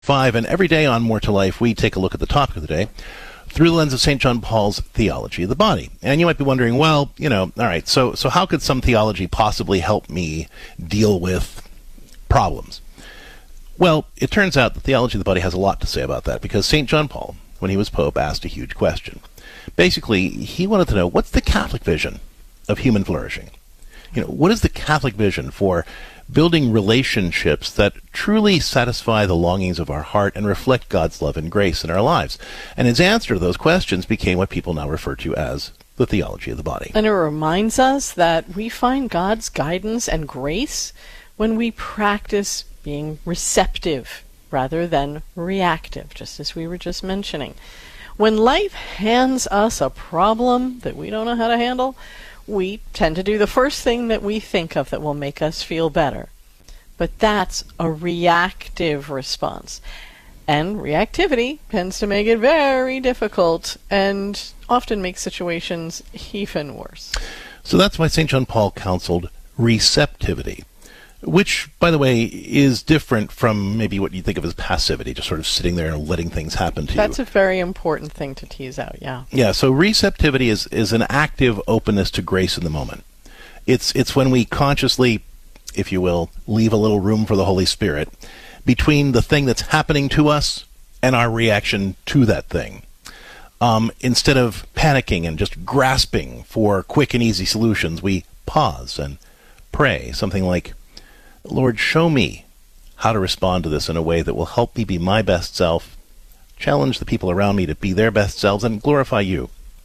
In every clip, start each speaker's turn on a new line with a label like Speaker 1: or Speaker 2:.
Speaker 1: 5, and every day on More to Life, we take a look at the topic of the day through the lens of St. John Paul's theology of the body. And you might be wondering, well, all right, so how could some theology possibly help me deal with problems? Well, it turns out the theology of the body has a lot to say about that, because St. John Paul, when he was Pope, asked a huge question. Basically, he wanted to know, what's the Catholic vision of human flourishing? What is the Catholic vision for building relationships that truly satisfy the longings of our heart and reflect God's love and grace in our lives? And his answer to those questions became what people now refer to as the theology of the body.
Speaker 2: And it reminds us that we find God's guidance and grace when we practice being receptive rather than reactive, just as we were just mentioning. When life hands us a problem that we don't know how to handle, we tend to do the first thing that we think of that will make us feel better. But that's a reactive response. And reactivity tends to make it very difficult and often makes situations even worse.
Speaker 1: So that's why St. John Paul counseled receptivity, which, by the way, is different from maybe what you think of as passivity, just sort of sitting there and letting things happen to you.
Speaker 2: That's a very important thing to tease out, yeah.
Speaker 1: Yeah, so receptivity is an active openness to grace in the moment. It's when we consciously, if you will, leave a little room for the Holy Spirit between the thing that's happening to us and our reaction to that thing. Instead of panicking and just grasping for quick and easy solutions, we pause and pray, something like, Lord, show me how to respond to this in a way that will help me be my best self, challenge the people around me to be their best selves, and glorify you.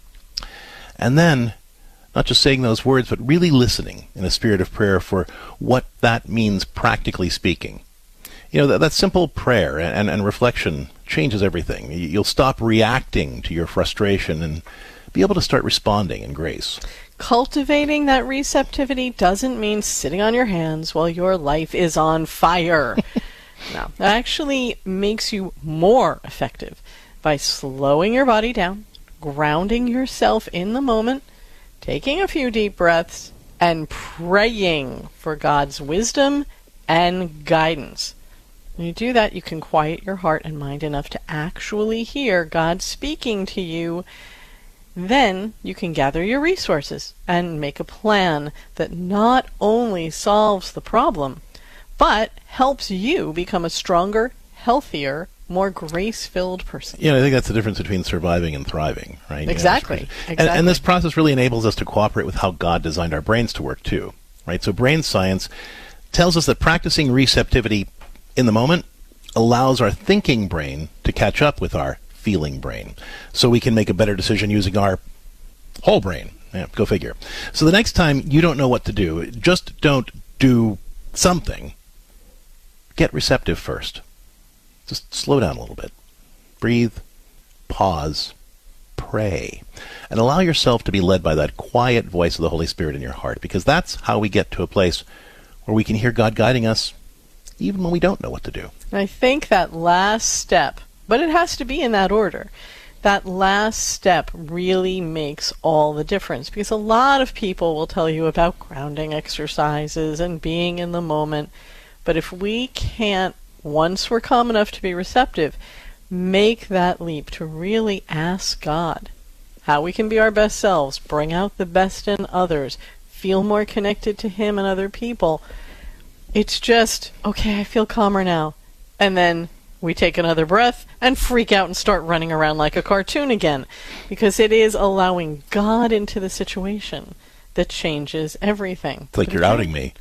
Speaker 1: And then, not just saying those words, but really listening in a spirit of prayer for what that means practically speaking. That simple prayer and reflection changes everything. You'll stop reacting to your frustration and be able to start responding in grace.
Speaker 2: Cultivating that receptivity doesn't mean sitting on your hands while your life is on fire. No, that actually makes you more effective by slowing your body down, grounding yourself in the moment, taking a few deep breaths, and praying for God's wisdom and guidance. When you do that, you can quiet your heart and mind enough to actually hear God speaking to you. Then you can gather your resources and make a plan that not only solves the problem, but helps you become a stronger, healthier, more grace-filled person.
Speaker 1: I think that's the difference between surviving and thriving, right?
Speaker 2: Exactly.
Speaker 1: And this process really enables us to cooperate with how God designed our brains to work too, right? So brain science tells us that practicing receptivity in the moment allows our thinking brain to catch up with our feeling brain, so we can make a better decision using our whole brain. Yeah, go figure. So the next time you don't know what to do, just don't do something. Get receptive first. Just slow down a little bit. Breathe, pause, pray, and allow yourself to be led by that quiet voice of the Holy Spirit in your heart, because that's how we get to a place where we can hear God guiding us even when we don't know what to do.
Speaker 2: And I think that last step, but it has to be in that order, that last step really makes all the difference, because a lot of people will tell you about grounding exercises and being in the moment, but if we can't, once we're calm enough to be receptive, make that leap to really ask God how we can be our best selves, bring out the best in others, feel more connected to Him and other people, it's just, okay, I feel calmer now. And then we take another breath and freak out and start running around like a cartoon again, because it is allowing God into the situation that changes everything.
Speaker 1: It's like you're outing me.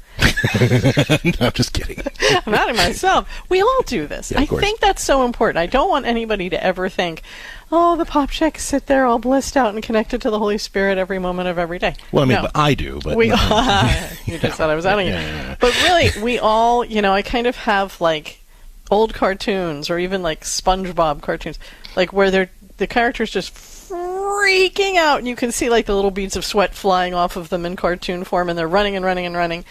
Speaker 1: No, I'm just kidding.
Speaker 2: I'm outing myself. We all do this.
Speaker 1: Yeah,
Speaker 2: I think that's so important. I don't want anybody to ever think, oh, the pop checks sit there all blissed out and connected to the Holy Spirit every moment of every day.
Speaker 1: Well, I mean,
Speaker 2: No.
Speaker 1: but I do. But
Speaker 2: You just said I was outing you.
Speaker 1: Yeah.
Speaker 2: But really, we all, I kind of have like old cartoons or even like SpongeBob cartoons, like where the characters just freaking out and you can see like the little beads of sweat flying off of them in cartoon form and they're running and running and running.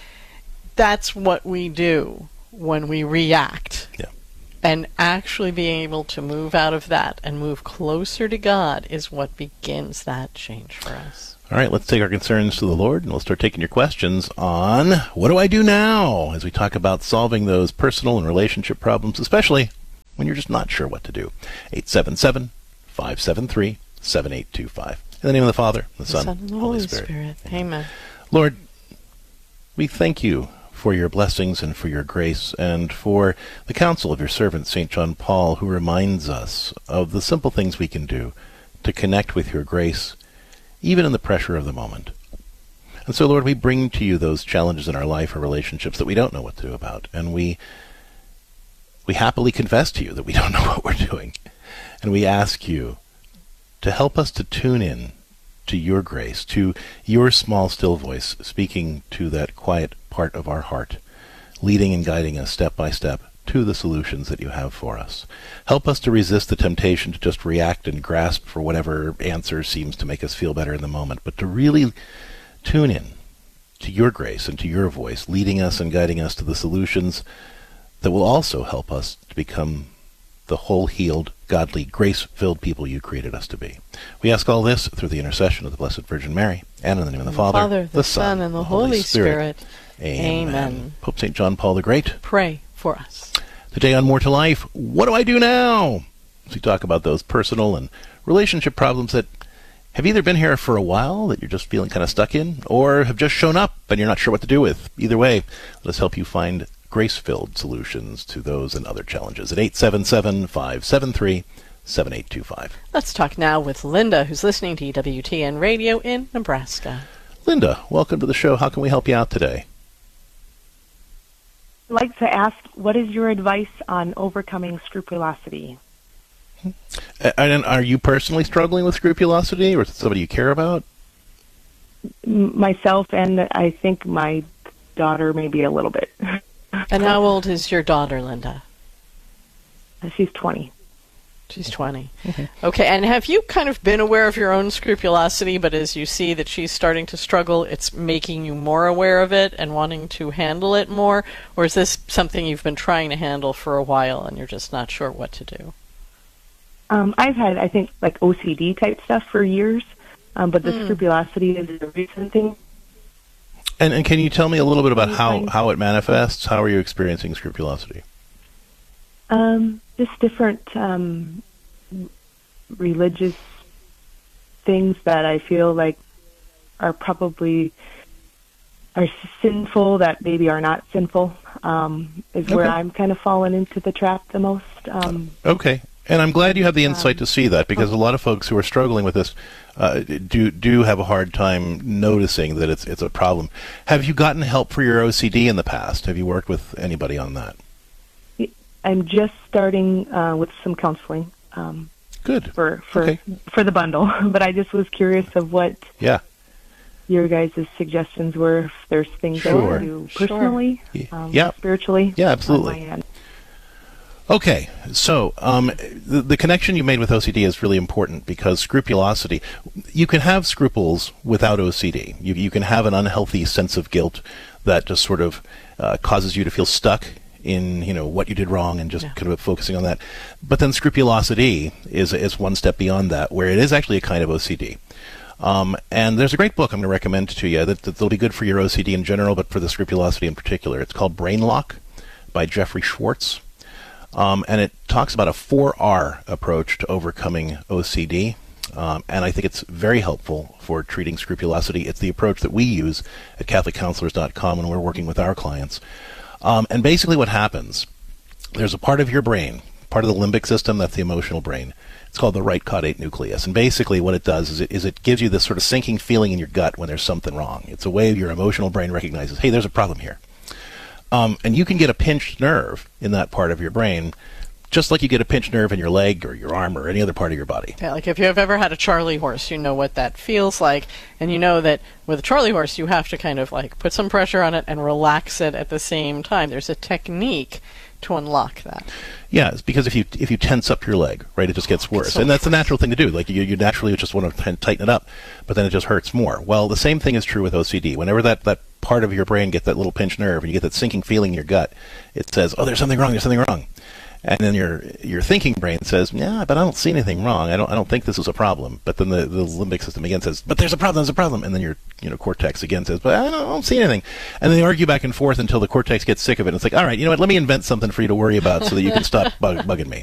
Speaker 2: That's what we do when we react.
Speaker 1: Yeah.
Speaker 2: And actually being able to move out of that and move closer to God is what begins that change for us.
Speaker 1: All right, let's take our concerns to the Lord, and we'll start taking your questions on what do I do now as we talk about solving those personal and relationship problems, especially when you're just not sure what to do. 877-573-7825. In the name of the Father, the Son,
Speaker 2: and the Holy Spirit. Amen.
Speaker 1: Lord, we thank you for your blessings and for your grace and for the counsel of your servant, St. John Paul, who reminds us of the simple things we can do to connect with your grace, even in the pressure of the moment. And so, Lord, we bring to you those challenges in our life or relationships that we don't know what to do about, and we happily confess to you that we don't know what we're doing. And we ask you to help us to tune in to your grace, to your small, still voice speaking to that quiet part of our heart, leading and guiding us step by step to the solutions that you have for us. Help us to resist the temptation to just react and grasp for whatever answer seems to make us feel better in the moment, but to really tune in to your grace and to your voice, leading us and guiding us to the solutions that will also help us to become the whole healed, godly, grace-filled people you created us to be. We ask all this through the intercession of the Blessed Virgin Mary, and in the name of the Father,
Speaker 2: the Son, and the Holy Spirit. Amen.
Speaker 1: Pope St. John Paul the Great,
Speaker 2: pray for us.
Speaker 1: Today on More to Life, what do I do now? As we talk about those personal and relationship problems that have either been here for a while that you're just feeling kind of stuck in, or have just shown up and you're not sure what to do with. Either way, let us help you find grace-filled solutions to those and other challenges at 877-573-7825.
Speaker 2: Let's talk now with Linda, who's listening to EWTN Radio in Nebraska.
Speaker 1: Linda, welcome to the show. How can we help you out today?
Speaker 3: I'd like to ask, what is your advice on overcoming scrupulosity?
Speaker 1: And are you personally struggling with scrupulosity, or is it somebody you care about?
Speaker 3: Myself, and I think my daughter maybe a little bit.
Speaker 2: And how old is your daughter, Linda?
Speaker 3: She's 20.
Speaker 2: She's 20. Okay, and have you kind of been aware of your own scrupulosity, but as you see that she's starting to struggle, it's making you more aware of it and wanting to handle it more? Or is this something you've been trying to handle for a while and you're just not sure what to do?
Speaker 3: I've had, I think, like OCD type stuff for years, but the scrupulosity is a recent thing.
Speaker 1: And can you tell me a little bit about how it manifests? How are you experiencing scrupulosity?
Speaker 3: Just different religious things that I feel like are sinful that maybe are not sinful, is where I'm kind of falling into the trap the most.
Speaker 1: Okay. And I'm glad you have the insight to see that, because a lot of folks who are struggling with this do have a hard time noticing that it's a problem. Have you gotten help for your OCD in the past? Have you worked with anybody on that?
Speaker 3: I'm just starting with some counseling.
Speaker 1: Good.
Speaker 3: For the bundle, but I just was curious of what your guys' suggestions were. If there's things I want to do personally, spiritually.
Speaker 1: Yeah, absolutely. Okay, so the connection you made with OCD is really important, because scrupulosity, you can have scruples without OCD. You can have an unhealthy sense of guilt that just sort of causes you to feel stuck in what you did wrong and just kind of focusing on that. But then scrupulosity is one step beyond that, where it is actually a kind of OCD. And there's a great book I'm going to recommend to you that'll be good for your OCD in general, but for the scrupulosity in particular. It's called Brain Lock by Jeffrey Schwartz. And it talks about a 4R approach to overcoming OCD. And I think it's very helpful for treating scrupulosity. It's the approach that we use at CatholicCounselors.com when we're working with our clients. And basically what happens, there's a part of your brain, part of the limbic system, that's the emotional brain. It's called the right caudate nucleus. And basically what it does is it gives you this sort of sinking feeling in your gut when there's something wrong. It's a way your emotional brain recognizes, hey, there's a problem here. And you can get a pinched nerve in that part of your brain, just like you get a pinched nerve in your leg or your arm or any other part of your body.
Speaker 2: Yeah, like if you have ever had a Charlie horse, you know what that feels like. And you know that with a Charlie horse, you have to kind of like put some pressure on it and relax it at the same time. There's a technique to unlock that. Yeah,
Speaker 1: it's because if you tense up your leg, right, it just gets worse. And that's a natural thing to do. Like you naturally just want to tighten it up, but then it just hurts more. Well, the same thing is true with OCD. Whenever that part of your brain gets that little pinched nerve and you get that sinking feeling in your gut, it says, oh, there's something wrong. And then your thinking brain says, yeah, but I don't see anything wrong. I don't think this is a problem. But then the limbic system again says, but there's a problem. And then your cortex again says, but I don't see anything. And then they argue back and forth until the cortex gets sick of it. And it's like, all right, you know what? Let me invent something for you to worry about so that you can stop bugging me.